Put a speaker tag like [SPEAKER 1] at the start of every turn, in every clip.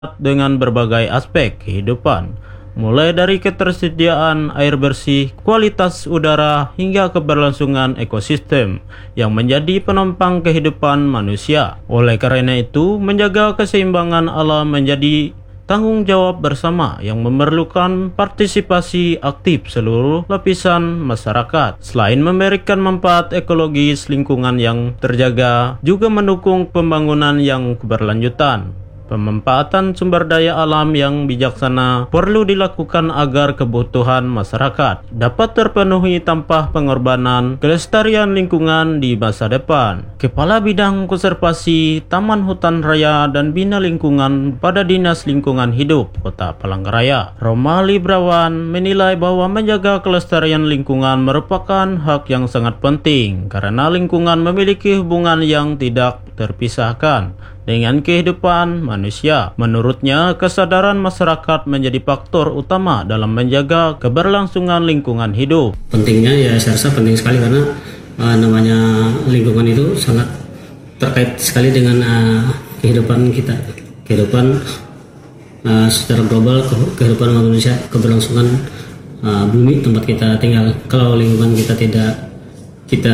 [SPEAKER 1] dengan berbagai aspek kehidupan, mulai dari ketersediaan air bersih, kualitas udara, hingga keberlangsungan ekosistem yang menjadi penopang kehidupan manusia. Oleh karena itu, menjaga keseimbangan alam menjadi tanggung jawab bersama yang memerlukan partisipasi aktif seluruh lapisan masyarakat. Selain memberikan manfaat ekologis, lingkungan yang terjaga juga mendukung pembangunan yang keberlanjutan. Pemanfaatan sumber daya alam yang bijaksana perlu dilakukan agar kebutuhan masyarakat dapat terpenuhi tanpa pengorbanan kelestarian lingkungan di masa depan. Kepala Bidang Konservasi Taman Hutan Raya dan Bina Lingkungan pada Dinas Lingkungan Hidup Kota Palangkaraya, Romali Brawan, menilai bahwa menjaga kelestarian lingkungan merupakan hak yang sangat penting karena lingkungan memiliki hubungan yang tidak terpisahkan dengan kehidupan manusia. Menurutnya, kesadaran masyarakat menjadi faktor utama dalam menjaga keberlangsungan lingkungan hidup.
[SPEAKER 2] Pentingnya ya saya rasa penting sekali karena namanya lingkungan itu sangat terkait sekali dengan kehidupan kita, kehidupan secara global, kehidupan manusia, keberlangsungan bumi tempat kita tinggal. Kalau lingkungan kita tidak kita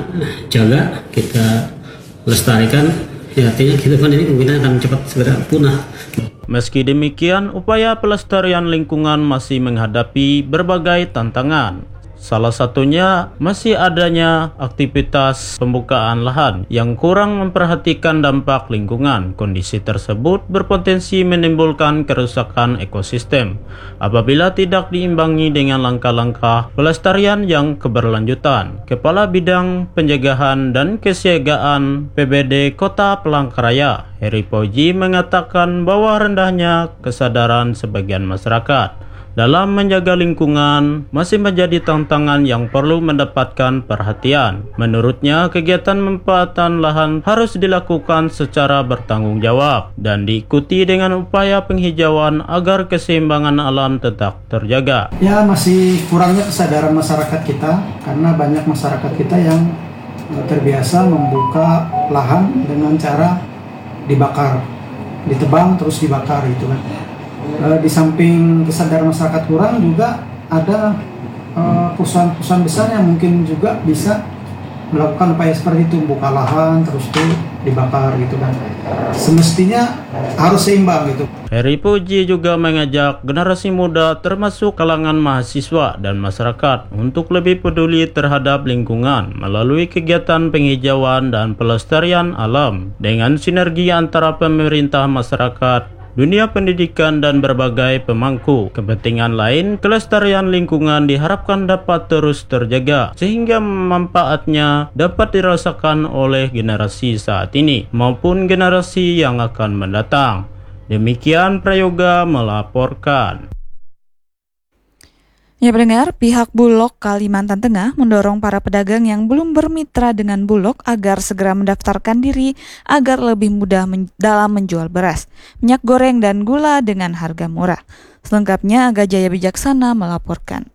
[SPEAKER 2] jaga, kita lestarikan, ya artinya kehidupan ini mungkin akan cepat segera punah.
[SPEAKER 1] Meski demikian, upaya pelestarian lingkungan masih menghadapi berbagai tantangan. Salah satunya masih adanya aktivitas pembukaan lahan yang kurang memperhatikan dampak lingkungan. Kondisi tersebut berpotensi menimbulkan kerusakan ekosistem apabila tidak diimbangi dengan langkah-langkah pelestarian yang keberlanjutan. Kepala Bidang Pencegahan dan Kesiagaan PBD Kota Palangkaraya, Heri Poji, mengatakan bahwa rendahnya kesadaran sebagian masyarakat dalam menjaga lingkungan masih menjadi tantangan yang perlu mendapatkan perhatian. Menurutnya, kegiatan pemanfaatan lahan harus dilakukan secara bertanggung jawab dan diikuti dengan upaya penghijauan agar keseimbangan alam tetap terjaga.
[SPEAKER 3] Ya, masih kurangnya kesadaran masyarakat kita karena banyak masyarakat kita yang terbiasa membuka lahan dengan cara dibakar, ditebang terus dibakar gitu kan. Di samping kesadaran masyarakat kurang, juga ada perusahaan-perusahaan besar yang mungkin juga bisa melakukan upaya seperti itu, buka lahan terus itu dibakar gitu kan. Semestinya harus seimbang gitu.
[SPEAKER 1] Heri Puji juga mengajak generasi muda termasuk kalangan mahasiswa dan masyarakat untuk lebih peduli terhadap lingkungan melalui kegiatan penghijauan dan pelestarian alam. Dengan sinergi antara pemerintah, masyarakat, dunia pendidikan, dan berbagai pemangku kepentingan lain, kelestarian lingkungan diharapkan dapat terus terjaga sehingga manfaatnya dapat dirasakan oleh generasi saat ini maupun generasi yang akan mendatang. Demikian Prayoga melaporkan.
[SPEAKER 4] Ya pendengar, pihak Bulog Kalimantan Tengah mendorong para pedagang yang belum bermitra dengan Bulog agar segera mendaftarkan diri agar lebih mudah dalam menjual beras, minyak goreng, dan gula dengan harga murah. Selengkapnya Aga Jaya Bijaksana melaporkan.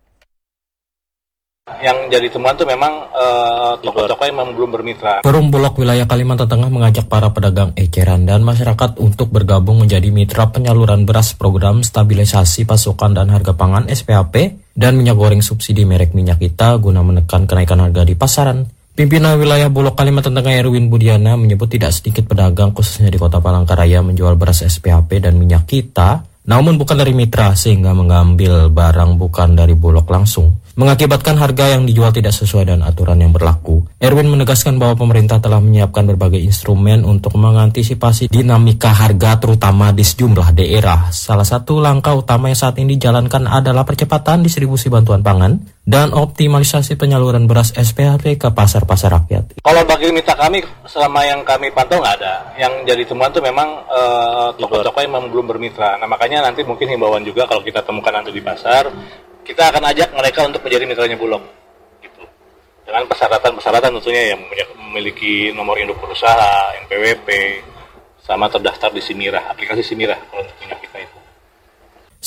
[SPEAKER 5] Yang jadi temuan tuh memang toko-toko yang memang belum bermitra.
[SPEAKER 6] Forum Bulog Wilayah Kalimantan Tengah mengajak para pedagang eceran dan masyarakat untuk bergabung menjadi mitra penyaluran beras program stabilisasi pasokan dan harga pangan SPHP dan minyak goreng subsidi merek Minyak Kita guna menekan kenaikan harga di pasaran. Pimpinan wilayah Bulog Kalimantan Tengah Erwin Budiana menyebut tidak sedikit pedagang khususnya di Kota Palangkaraya menjual beras SPHP dan Minyak Kita namun bukan dari mitra sehingga mengambil barang bukan dari Bulog langsung, mengakibatkan harga yang dijual tidak sesuai dengan aturan yang berlaku. Erwin menegaskan bahwa pemerintah telah menyiapkan berbagai instrumen untuk mengantisipasi dinamika harga terutama di sejumlah daerah. Salah satu langkah utama yang saat ini dijalankan adalah percepatan distribusi bantuan pangan dan optimalisasi penyaluran beras SPHP ke pasar-pasar rakyat.
[SPEAKER 5] Kalau bagi mitra kami, selama yang kami pantau nggak ada. Yang jadi temuan tuh memang toko-toko yang memang belum bermitra. Nah makanya nanti mungkin himbauan juga kalau kita temukan nanti di pasar, kita akan ajak mereka untuk menjadi mitranya Bulog. Gitu. Dengan persyaratan-persyaratan tentunya yang memiliki nomor induk berusaha, NPWP, sama terdaftar di Simirah, aplikasi Simirah kalau untuk minyak kita itu.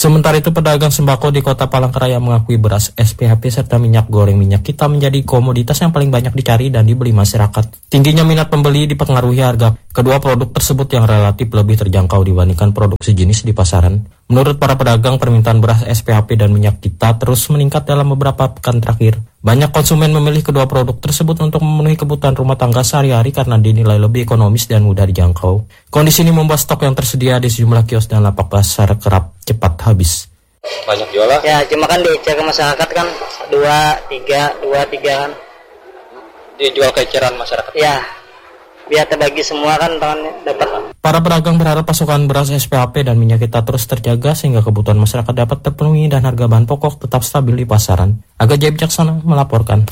[SPEAKER 6] Sementara itu, pedagang sembako di Kota Palangkaraya mengakui beras, SPHP, serta minyak goreng minyak kita menjadi komoditas yang paling banyak dicari dan dibeli masyarakat. Tingginya minat pembeli dipengaruhi harga kedua produk tersebut yang relatif lebih terjangkau dibandingkan produk sejenis di pasaran. Menurut para pedagang, permintaan beras, SPHP, dan minyak kita terus meningkat dalam beberapa pekan terakhir. Banyak konsumen memilih kedua produk tersebut untuk memenuhi kebutuhan rumah tangga sehari-hari karena dinilai lebih ekonomis dan mudah dijangkau. Kondisi ini membuat stok yang tersedia di sejumlah kios dan lapak pasar kerap cepat habis.
[SPEAKER 5] Banyak jualan?
[SPEAKER 7] Ya, cuma kan dicer ke masyarakat kan 2, 3 kan.
[SPEAKER 5] Dijual ke eceran masyarakat?
[SPEAKER 7] Ya, biar terbagi semua kan dapat.
[SPEAKER 6] Para pedagang berharap pasokan beras, SPHP, dan minyak kita terus terjaga sehingga kebutuhan masyarakat dapat terpenuhi dan harga bahan pokok tetap stabil di pasaran. Aga Jaya Bijaksana melaporkan.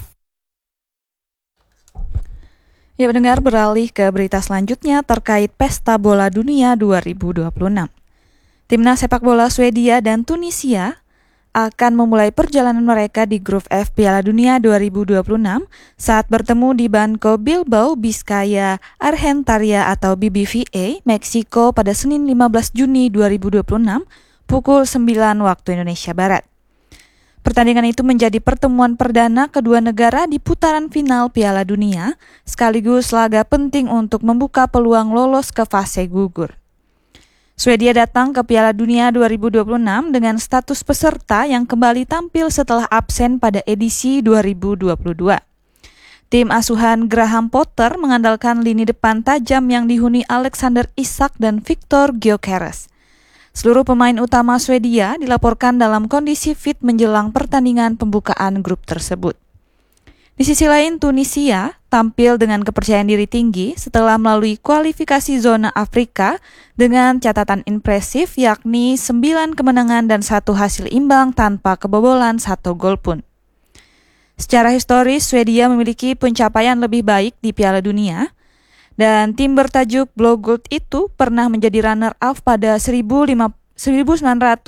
[SPEAKER 4] Ya, pendengar, beralih ke berita selanjutnya terkait Pesta Bola Dunia 2026. Timnas sepak bola Swedia dan Tunisia akan memulai perjalanan mereka di grup F Piala Dunia 2026 saat bertemu di Banco Bilbao, Vizcaya, Argentaria atau BBVA, Meksiko pada Senin 15 Juni 2026 pukul 9 waktu Indonesia Barat. Pertandingan itu menjadi pertemuan perdana kedua negara di putaran final Piala Dunia, sekaligus laga penting untuk membuka peluang lolos ke fase gugur. Swedia datang ke Piala Dunia 2026 dengan status peserta yang kembali tampil setelah absen pada edisi 2022. Tim asuhan Graham Potter mengandalkan lini depan tajam yang dihuni Alexander Isak dan Viktor Gyökeres. Seluruh pemain utama Swedia dilaporkan dalam kondisi fit menjelang pertandingan pembukaan grup tersebut. Di sisi lain, Tunisia tampil dengan kepercayaan diri tinggi setelah melalui kualifikasi zona Afrika dengan catatan impresif yakni 9 kemenangan dan 1 hasil imbang tanpa kebobolan 1 gol pun. Secara historis, Swedia memiliki pencapaian lebih baik di Piala Dunia dan tim bertajuk Blågult itu pernah menjadi runner-up pada 1958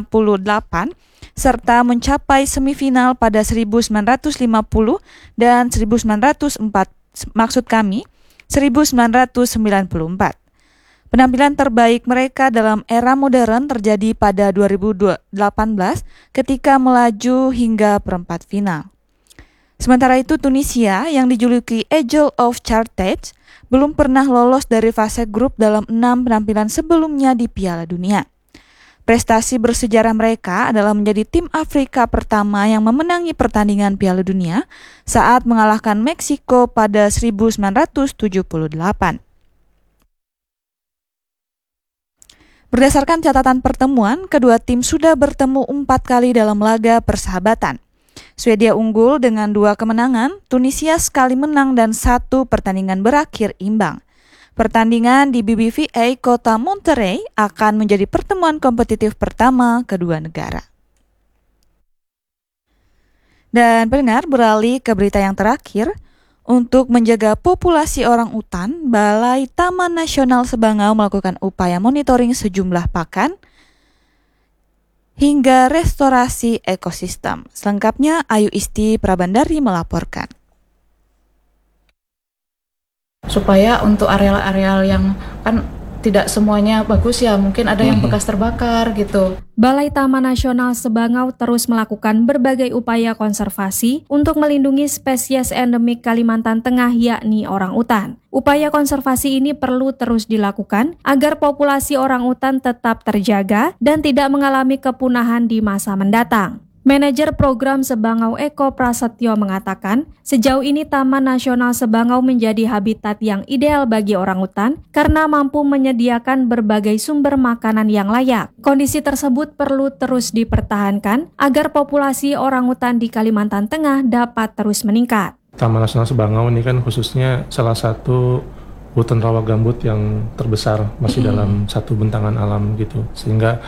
[SPEAKER 4] serta mencapai semifinal pada 1950 dan 1994. Penampilan terbaik mereka dalam era modern terjadi pada 2018 ketika melaju hingga perempat final. Sementara itu, Tunisia yang dijuluki Eagle of Carthage belum pernah lolos dari fase grup dalam 6 penampilan sebelumnya di Piala Dunia. Prestasi bersejarah mereka adalah menjadi tim Afrika pertama yang memenangi pertandingan Piala Dunia saat mengalahkan Meksiko pada 1978. Berdasarkan catatan pertemuan, kedua tim sudah bertemu 4 kali dalam laga persahabatan. Swedia unggul dengan 2 kemenangan, Tunisia sekali menang dan 1 pertandingan berakhir imbang. Pertandingan di BBVA Kota Monterrey akan menjadi pertemuan kompetitif pertama kedua negara. Dan pendengar, beralih ke berita yang terakhir. Untuk menjaga populasi orang utan, Balai Taman Nasional Sebangau melakukan upaya monitoring sejumlah pakan hingga restorasi ekosistem. Selengkapnya Ayu Isti Prabandari melaporkan.
[SPEAKER 8] Supaya untuk areal-areal yang kan tidak semuanya bagus ya, mungkin ada yang bekas terbakar gitu.
[SPEAKER 9] Balai Taman Nasional Sebangau terus melakukan berbagai upaya konservasi untuk melindungi spesies endemik Kalimantan Tengah yakni orangutan. Upaya konservasi ini perlu terus dilakukan agar populasi orangutan tetap terjaga dan tidak mengalami kepunahan di masa mendatang. Manajer Program Sebangau Eko Prasetyo mengatakan, sejauh ini Taman Nasional Sebangau menjadi habitat yang ideal bagi orangutan karena mampu menyediakan berbagai sumber makanan yang layak. Kondisi tersebut perlu terus dipertahankan agar populasi orangutan di Kalimantan Tengah dapat terus meningkat.
[SPEAKER 10] Taman Nasional Sebangau ini kan khususnya salah satu hutan rawa gambut yang terbesar masih dalam satu bentangan alam gitu, sehingga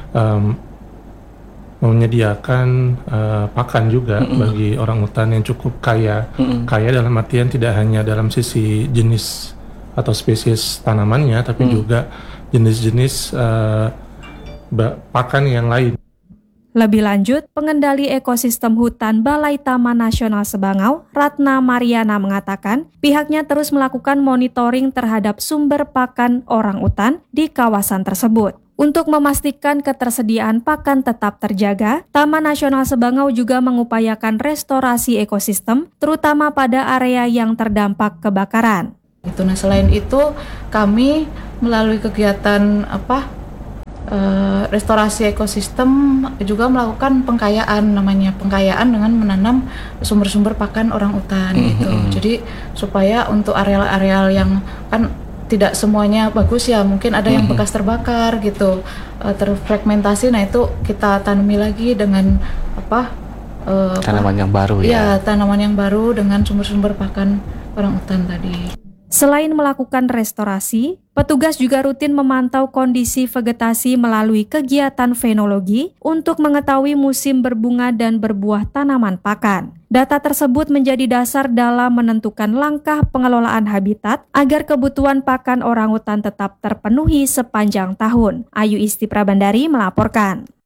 [SPEAKER 10] menyediakan pakan juga bagi orangutan yang cukup kaya. Kaya dalam artian tidak hanya dalam sisi jenis atau spesies tanamannya, tapi juga jenis-jenis pakan yang lain.
[SPEAKER 9] Lebih lanjut, pengendali ekosistem hutan Balai Taman Nasional Sebangau, Ratna Mariana mengatakan, pihaknya terus melakukan monitoring terhadap sumber pakan orangutan di kawasan tersebut. Untuk memastikan ketersediaan pakan tetap terjaga, Taman Nasional Sebangau juga mengupayakan restorasi ekosistem, terutama pada area yang terdampak kebakaran.
[SPEAKER 8] Nah, selain itu kami melalui kegiatan restorasi ekosistem juga melakukan pengkayaan dengan menanam sumber-sumber pakan orang utan gitu. Jadi supaya untuk areal-areal yang kan tidak semuanya bagus ya, mungkin ada yang bekas terbakar gitu, terfragmentasi. Nah itu kita tanami lagi dengan
[SPEAKER 11] tanaman yang baru
[SPEAKER 8] ya. Iya, tanaman yang baru dengan sumber-sumber pakan orang utan tadi.
[SPEAKER 9] Selain melakukan restorasi, petugas juga rutin memantau kondisi vegetasi melalui kegiatan fenologi untuk mengetahui musim berbunga dan berbuah tanaman pakan. Data tersebut menjadi dasar dalam menentukan langkah pengelolaan habitat agar kebutuhan pakan orangutan tetap terpenuhi sepanjang tahun. Ayu Isti Prabandari melaporkan.